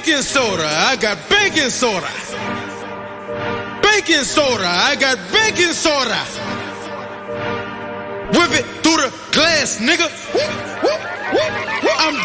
baking soda. I got baking soda. Baking soda. I got baking soda. Whip it through the glass, nigga. I'm